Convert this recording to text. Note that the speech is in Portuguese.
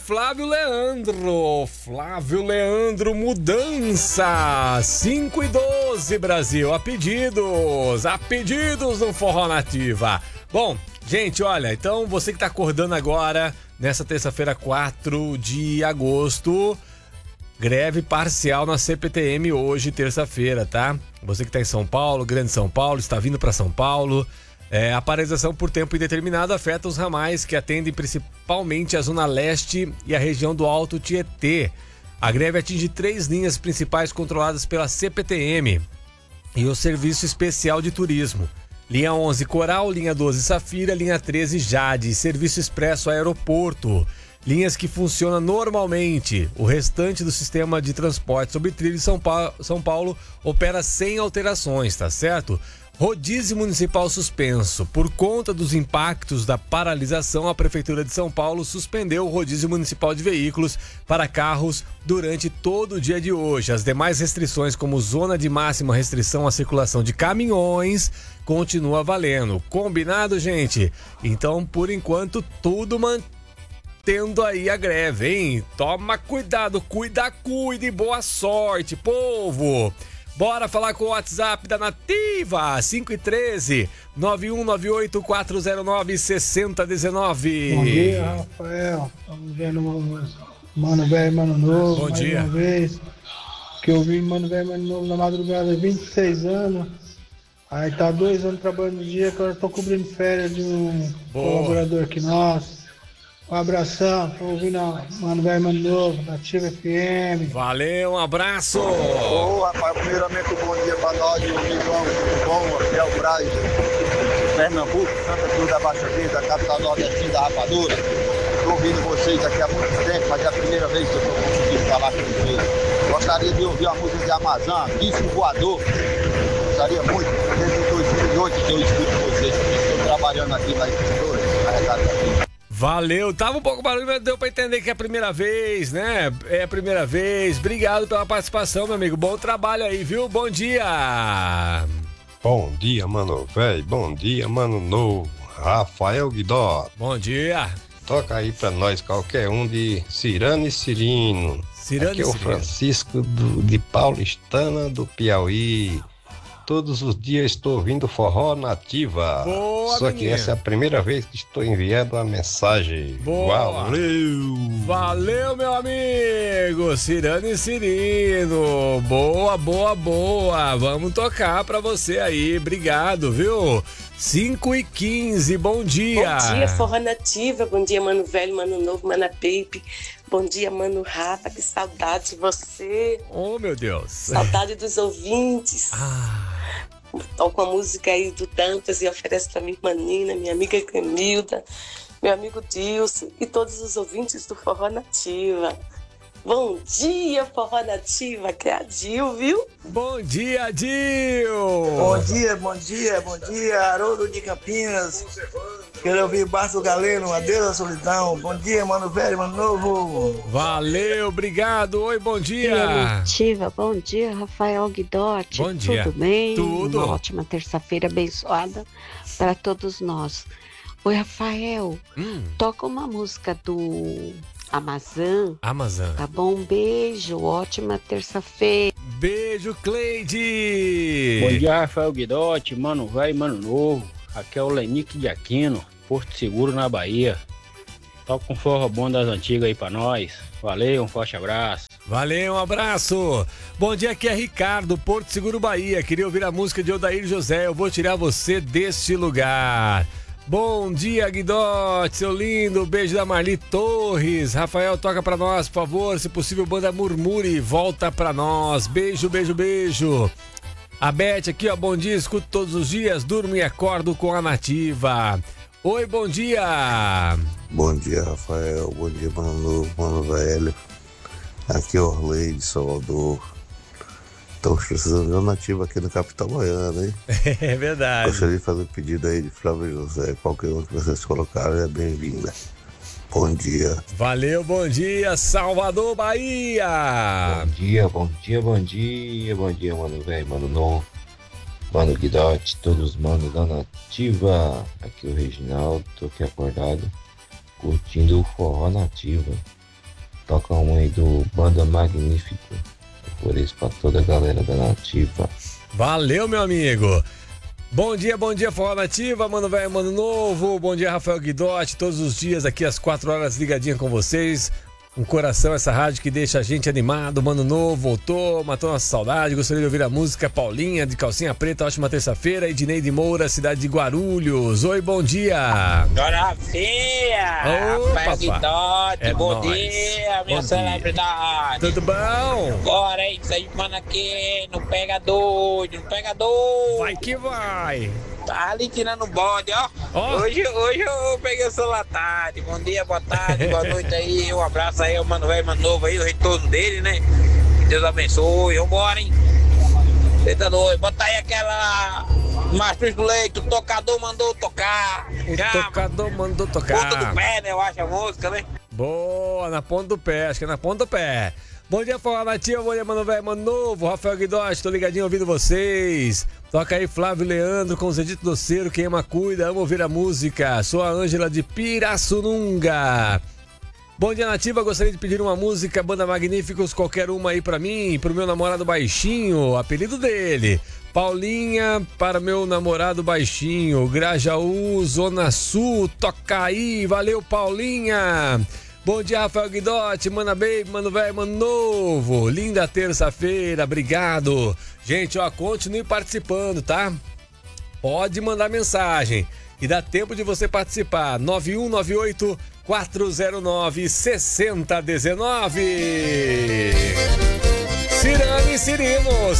Flávio Leandro. Flávio Leandro, mudança. 5:12, Brasil. A pedidos no Forró Nativa. Bom, gente, olha, então você que tá acordando agora, nessa terça-feira, 4 de agosto, greve parcial na CPTM hoje, terça-feira, tá? Você que tá em São Paulo, Grande São Paulo, está vindo para São Paulo. A paralisação por tempo indeterminado afeta os ramais que atendem principalmente a Zona Leste e a região do Alto Tietê. A greve atinge 3 linhas principais controladas pela CPTM e o Serviço Especial de Turismo. Linha 11 Coral, linha 12 Safira, linha 13 Jade, Serviço Expresso Aeroporto. Linhas que funcionam normalmente. O restante do sistema de transporte sobre trilho de São Paulo opera sem alterações, tá certo? Rodízio municipal suspenso. Por conta dos impactos da paralisação, a Prefeitura de São Paulo suspendeu o rodízio municipal de veículos para carros durante todo o dia de hoje. As demais restrições, como zona de máxima restrição à circulação de caminhões, continua valendo. Combinado, gente? Então, por enquanto, tudo mantendo aí a greve, hein? Toma cuidado, cuide, boa sorte, povo! Bora falar com o WhatsApp da Nativa, 513-9198-409-6019. Bom dia, Rafael. Estamos vendo Mano Velho e Mano Novo. Bom dia. Mais uma vez, que eu vi Mano Velho e Mano Novo na madrugada há 26 anos. Aí tá 2 anos trabalhando no dia, agora eu tô cobrindo férias de um colaborador aqui nosso. Um abração, tô ouvindo Mano Velho Mano Novo, Nativa FM. Valeu, um abraço! Ô, rapaz, primeiramente bom dia pra nós, o Migão, o bom, Rafael Braz, Pernambuco, Santa Cruz da Baixa Vida, capital nordestina da Rapadura. Tô ouvindo vocês aqui há muito tempo, mas é a primeira vez que eu tô conseguindo falar com vocês. Gostaria de ouvir a música de Amazon, Disco Voador. Gostaria muito, desde 2008 que eu escuto vocês, estou trabalhando aqui na emissora, carregado aqui. Valeu, tava um pouco barulho, mas deu pra entender que é a primeira vez, né? É a primeira vez. Obrigado pela participação, meu amigo. Bom trabalho aí, viu? Bom dia! Bom dia, mano velho. Bom dia, mano novo. Rafael Guidó. Bom dia! Toca aí pra nós qualquer um de Cirano e Cirino. Aqui é o Francisco de Paulistana do Piauí. Todos os dias estou ouvindo Forró Nativa. Boa, Só que menino. essa é a primeira vez que estou enviando uma mensagem. Boa. Valeu, meu amigo! Cirano e Cirino. Boa. Vamos tocar pra você aí. Obrigado, viu? 5:15, bom dia! Bom dia, Forró Nativa. Bom dia, Mano Velho, Mano Novo, Mana Baby. Bom dia, Mano Rafa. Que saudade de você. Oh, meu Deus! Saudade dos ouvintes. Toca uma música aí do Dantas e oferece pra minha irmã Nina, minha amiga Clemilda, meu amigo Dilson e todos os ouvintes do Forró Nativa. Bom dia, Forró Nativa, que é a Dil, viu? Bom dia, Dil! Bom dia, Haroldo de Campinas. Quero ouvir Barço Galeno, adeus à solidão. Bom dia, Mano Velho, Mano Novo. Valeu, obrigado. Oi, bom dia. Nativa, bom dia, Rafael Guidotti. Bom dia. Tudo bem? Tudo. Uma ótima terça-feira abençoada para todos nós. Oi, Rafael, toca uma música do Amazon. Tá bom? Um beijo, ótima terça-feira. Beijo, Cleide. Bom dia, Rafael Guidotti, Mano Velho, Mano Novo. Aqui é o Lenique de Aquino, Porto Seguro, na Bahia. Toca um forró bom das antigas aí pra nós. Valeu, um forte abraço. Valeu, um abraço. Bom dia, aqui é Ricardo, Porto Seguro, Bahia. Queria ouvir a música de Odair José. Eu vou tirar você deste lugar. Bom dia, Guidotti, seu lindo. Beijo da Marli Torres. Rafael, toca pra nós, por favor. Se possível, banda Murmure. Volta pra nós. Beijo. A Beth aqui, ó. Bom dia, escuto todos os dias. Durmo e acordo com a Nativa. Oi, bom dia. Bom dia, Rafael. Bom dia, Mano Novo, Mano Velho. Aqui é o Orley de Salvador. Estamos precisando de uma Nativa aqui no capital baiano, hein? É verdade. Gostaria de fazer um pedido aí de Flávio José. Qualquer um que vocês colocarem é bem-vinda. Bom dia. Valeu, bom dia, Salvador, Bahia. Bom dia, Mano Velho, Mano Novo, Mano Guidotti, todos os manos da Nativa. Aqui é o Reginaldo, tô aqui acordado, curtindo o Forró Nativa. Toca um aí do Banda Magnífico. Por isso, pra toda a galera da Nativa. Valeu, meu amigo. Bom dia, Forró Nativa, mano velho, mano novo. Bom dia, Rafael Guidotti, todos os dias aqui às 4 horas ligadinha com vocês. Um coração, essa rádio que deixa a gente animado. Mano novo, voltou, matou nossa saudade. Gostaria de ouvir a música Paulinha, de calcinha preta, ótima terça-feira. Edneide Moura, cidade de Guarulhos. Oi, bom dia. Dona Fia, Rafael Guidotti, bom dia, minha celebridade. Tudo bom? Bora, hein, isso aí, mano, aqui, não pega doido, não pega doido. Vai que vai. Tá ali tirando bode, ó. Hoje eu peguei o celular tarde. Bom dia, boa tarde, boa noite aí. Um abraço aí ao mano velho, mano novo aí, o retorno dele, né? Que Deus abençoe. Vambora, hein? Eita doido. Bota aí aquela Mastros do Leite, o tocador mandou tocar. Tocador mandou tocar. Ponta do pé, né? Eu acho a música, né? Boa, na ponta do pé, acho que é na ponta do pé. Bom dia, Forró Nativa, bom dia, mano velho, mano novo, Rafael Guidotti, tô ligadinho ouvindo vocês. Toca aí Flávio Leandro com Zedito Doceiro, quem ama cuida, amo ouvir a música. Sou a Ângela de Pirassununga. Bom dia, Nativa, gostaria de pedir uma música, Banda Magníficos, qualquer uma aí pra mim, pro meu namorado baixinho, apelido dele. Paulinha para meu namorado baixinho, Grajaú, Zona Sul, toca aí, valeu Paulinha. Bom dia, Rafael Guidotti, Mana Baby, mano velho, mano novo. Linda terça-feira, obrigado. Gente, ó, continue participando, tá? Pode mandar mensagem e dá tempo de você participar. 9198-409-6019. Cirane e Cirinos.